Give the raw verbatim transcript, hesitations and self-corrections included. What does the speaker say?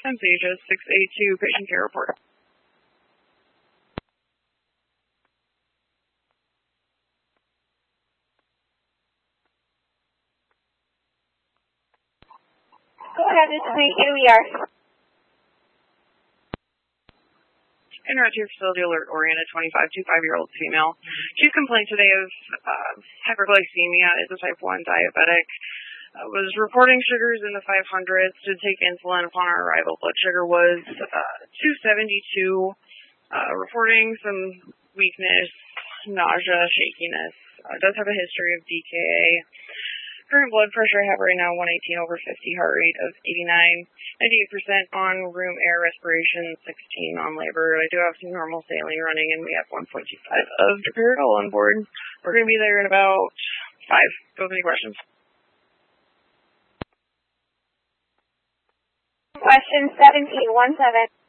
Asia six eight two, patient care report. Go ahead, this is A V R. Interrupt your facility alert oriented twenty-five, twenty-five-year-old female. She's complained today of uh, hyperglycemia, is a type one diabetic. Uh, was reporting sugars in the five hundreds, did take insulin upon our arrival. Blood sugar was uh, two seventy-two, uh, reporting some weakness, nausea, shakiness. Uh, does have a history of D K A. Current blood pressure I have right now, one eighteen over fifty, heart rate of eighty-nine, ninety-eight percent on room air respiration, sixteen on labor. I do have some normal saline running, and we have one point two five of Dipyridol on board. We're going to be there in about five. Do you have any questions? Question seventeen one seven.